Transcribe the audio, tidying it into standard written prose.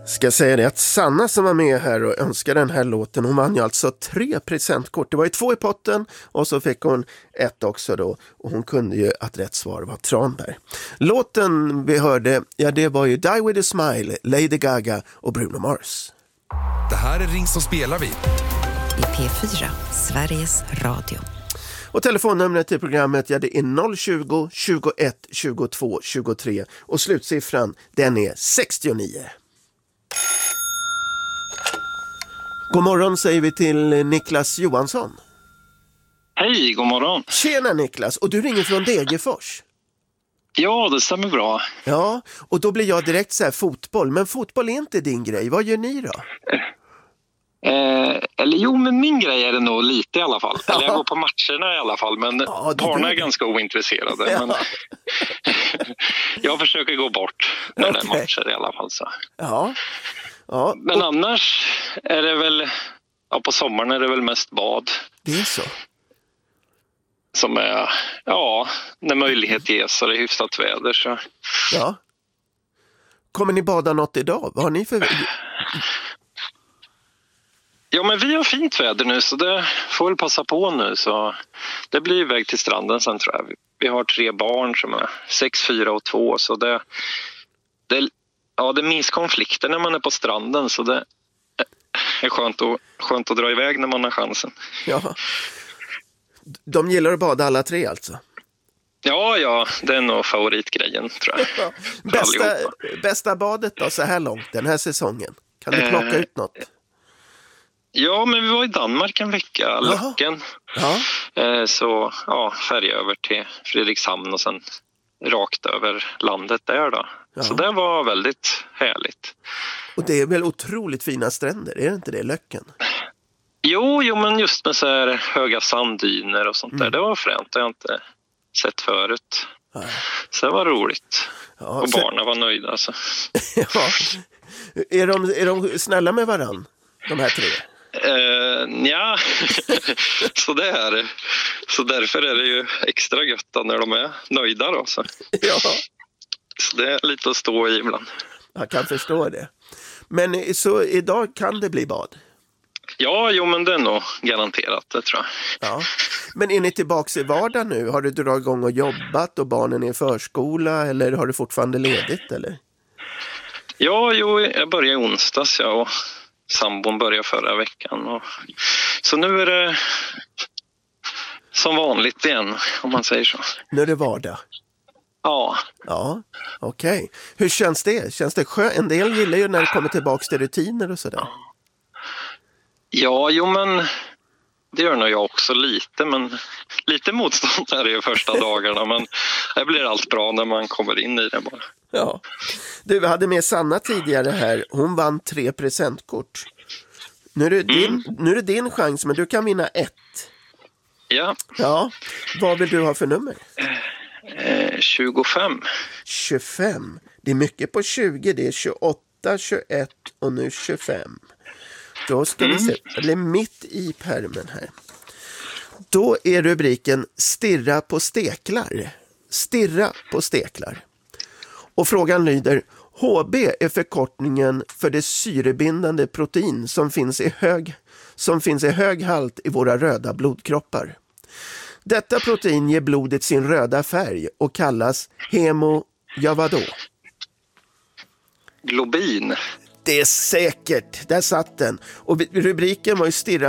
Ska säga det att Sanna som var med här och önskade den här låten, hon vann ju alltså 3 presentkort. Det var ju 2 i potten och så fick hon 1 också då. Och hon kunde ju att rätt svar var Tranberg. Låten vi hörde, ja det var ju Die With A Smile, Lady Gaga och Bruno Mars. Det här är Ring som spelar vi. I P4, Sveriges Radio. Och telefonnumret till programmet, ja det är 020 21 22 23 och slutsiffran den är 69. God morgon säger vi till Niklas Johansson. Hej, god morgon. Tjena Niklas, och du ringer från Degerfors. Ja, det stämmer bra. Ja, och då blir jag direkt så här fotboll, men fotboll är inte din grej. Vad gör ni då? Eller jo, men min grej är det nog lite i alla fall. Ja. Eller jag går på matcherna i alla fall, men barnen är ganska ointresserade. Ja. Men jag försöker gå bort när det är matcher i alla fall. Så. Ja. Ja. Men annars är det väl, ja, på sommaren är det väl mest bad. Det är så. Som är, ja, när möjlighet ges och det är hyfsat väder. Så. Ja. Kommer ni bada något idag? Vad har ni för... Ja, men vi har fint väder nu så det får väl passa på nu. Så det blir iväg till stranden sen tror jag. Vi har 3 barn som är 6, 4 och 2. Så det minns konflikter när man är på stranden. Så det är skönt att dra iväg när man har chansen. Ja. De gillar att bada alla 3 alltså? Ja, det är nog favoritgrejen tror jag. Bästa badet då så här långt den här säsongen? Kan du plocka ut något? Ja, men vi var i Danmark en vecka, Löcken. Ja. Så färja över till Fredrikshamn och sen rakt över landet där då. Ja. Så det var väldigt härligt. Och det är väl otroligt fina stränder, är det inte det, Löcken? Jo, men just med så här höga sanddyner och sånt där, det var fränt. Det har jag inte sett förut. Ja. Så det var roligt. Ja, och barnen var nöjda alltså. Ja. Är de snälla med varann, de här 3? Ja, så det är det. Så därför är det ju extra gött när de är nöjda då. Så. Ja. Så det är lite att stå i ibland. Jag kan förstå det. Men så idag kan det bli bad? Ja, men det är nog garanterat, det tror jag. Ja. Men är ni tillbaka i vardag nu? Har du dragit igång och jobbat och barnen är i förskola eller har du fortfarande ledigt eller? Ja, jag började i onsdags och sambon började förra veckan. Så nu är det som vanligt igen, om man säger så. Nu är det vardag? Ja. Ja, okej. Hur känns det? Känns det skönt? En del gillar ju när det kommer tillbaka till rutiner och sådär. Ja, men det gör nog jag också lite, men lite motstånd är det ju första dagarna, men det blir allt bra när man kommer in i det bara. Ja. Du hade med Sanna tidigare här, hon vann 3 presentkort. Nu är det din chans, men du kan vinna 1. Ja. Ja, vad vill du ha för nummer? 25. 25, det är mycket på 20, det är 28, 21 och nu 25. Då ska vi se, eller mitt i pärmen här. Då är rubriken Stirra på steklar. Stirra på steklar. Och frågan lyder, HB är förkortningen för det syrebindande protein som finns i hög halt i våra röda blodkroppar. Detta protein ger blodet sin röda färg och kallas globin. Det är säkert, där satt den. Och rubriken var ju Stirra